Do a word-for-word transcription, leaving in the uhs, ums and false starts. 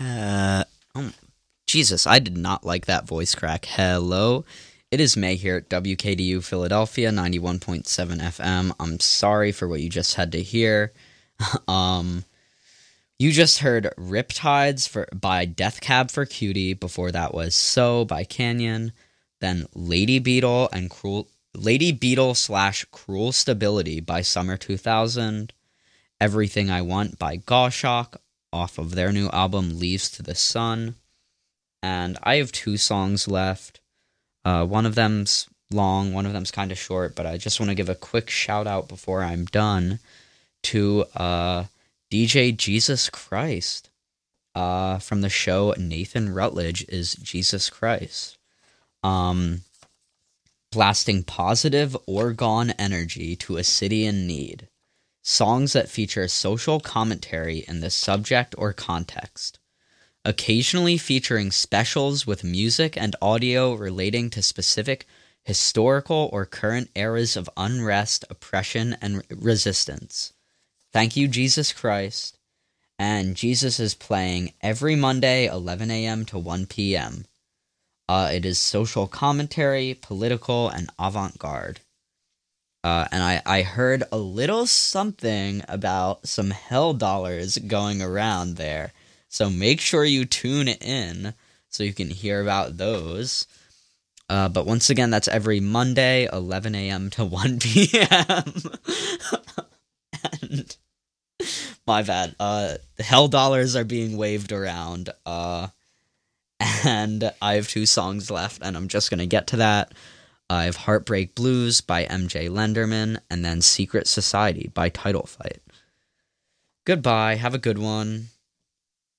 Uh, oh, Jesus, I did not like that voice crack. Hello. It is May here at W K D U Philadelphia, ninety-one point seven F M. I'm sorry for what you just had to hear. um, you just heard Riptides for, by Death Cab for Cutie. Before that was So by Canyon. Then Lady Beetle and Cruel Lady Beetle slash Cruel Stability by Summer two thousand. Everything I Want by Goshawk off of their new album Leaves to the Sun. And I have two songs left. Uh, one of them's long, one of them's kind of short, but I just want to give a quick shout out before I'm done to uh, D J Jesus Christ uh, from the show Nathan Rutledge is Jesus Christ. Um, blasting positive Orgone energy to a city in need. Songs that feature social commentary in the subject or context. Occasionally featuring specials with music and audio relating to specific historical or current eras of unrest, oppression, and resistance. Thank you, Jesus Christ. And Jesus is playing every Monday, eleven a.m. to one p.m. Uh, it is social commentary, political, and avant-garde. Uh, and I, I heard a little something about some hell dollars going around there. So make sure you tune in so you can hear about those. Uh, but once again, that's every Monday, eleven a.m. to one p.m. And my bad. Uh, the hell dollars are being waved around. Uh, and I have two songs left, and I'm just going to get to that. I have Heartbreak Blues by M J Lenderman, and then Secret Society by Title Fight. Goodbye. Have a good one.